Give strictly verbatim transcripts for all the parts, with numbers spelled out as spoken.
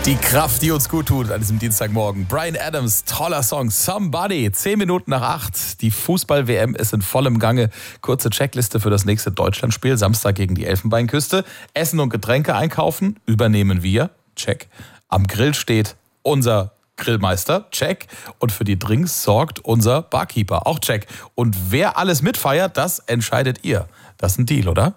Die Kraft, die uns gut tut an diesem Dienstagmorgen. Bryan Adams, toller Song, Somebody. Zehn Minuten nach acht. Die Fußball-W M ist in vollem Gange. Kurze Checkliste für das nächste Deutschlandspiel. Samstag gegen die Elfenbeinküste. Essen und Getränke einkaufen. Übernehmen wir. Check. Am Grill steht unser Grillmeister. Check. Und für die Drinks sorgt unser Barkeeper. Auch check. Und wer alles mitfeiert, das entscheidet ihr. Das ist ein Deal, oder?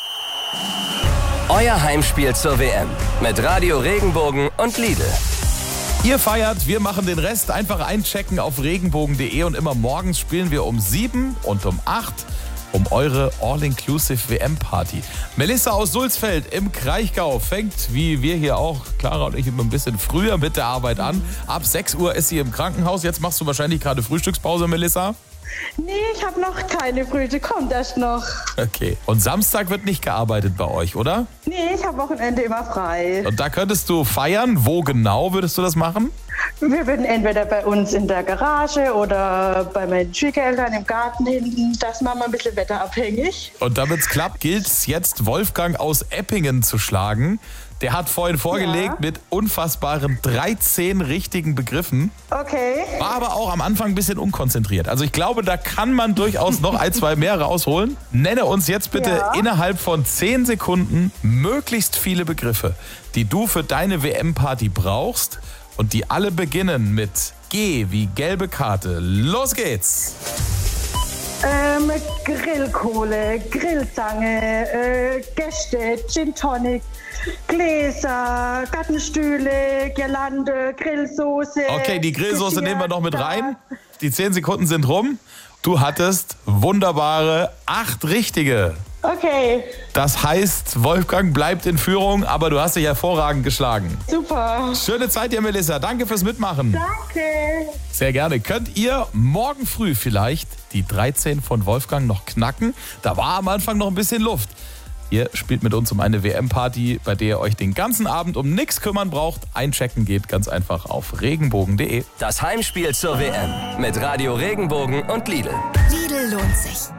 Euer Heimspiel zur W M mit Radio Regenbogen und Lidl. Ihr feiert, wir machen den Rest. Einfach einchecken auf regenbogen punkt de und immer morgens spielen wir um sieben und um acht um eure All-Inclusive W M-Party. Melissa aus Sulzfeld im Kraichgau fängt, wie wir hier auch, Clara und ich, immer ein bisschen früher mit der Arbeit an. Ab sechs Uhr ist sie im Krankenhaus. Jetzt machst du wahrscheinlich gerade Frühstückspause, Melissa? Nee, ich habe noch keine Frühstück, kommt erst noch. Okay. Und Samstag wird nicht gearbeitet bei euch, oder? Nee, ich habe Wochenende immer frei. Und da könntest du feiern. Wo genau würdest du das machen? Wir würden entweder bei uns in der Garage oder bei meinen Schwiegereltern im Garten hinten. Das machen wir ein bisschen wetterabhängig. Und damit es klappt, gilt es jetzt, Wolfgang aus Eppingen zu schlagen. Der hat vorhin vorgelegt ja. mit unfassbaren dreizehn richtigen Begriffen. Okay. War aber auch am Anfang ein bisschen unkonzentriert. Also ich glaube, da kann man durchaus noch ein, zwei mehr rausholen. Nenne uns jetzt bitte ja. innerhalb von zehn Sekunden möglichst viele Begriffe, die du für deine W M-Party brauchst. Und die alle beginnen mit G wie gelbe Karte. Los geht's! Ähm, Grillkohle, Grillzange, äh, Gäste, Gin Tonic, Gläser, Gartenstühle, Girlande, Grillsoße. Okay, die Grillsoße nehmen wir noch mit rein. Die zehn Sekunden sind rum. Du hattest wunderbare acht richtige. Okay. Das heißt, Wolfgang bleibt in Führung, aber du hast dich hervorragend geschlagen. Super. Schöne Zeit dir, Melissa. Danke fürs Mitmachen. Danke. Sehr gerne. Könnt ihr morgen früh vielleicht die dreizehn von Wolfgang noch knacken? Da war am Anfang noch ein bisschen Luft. Ihr spielt mit uns um eine W M-Party, bei der ihr euch den ganzen Abend um nichts kümmern braucht. Einchecken geht ganz einfach auf regenbogen punkt de. Das Heimspiel zur W M mit Radio Regenbogen und Lidl. Lidl lohnt sich.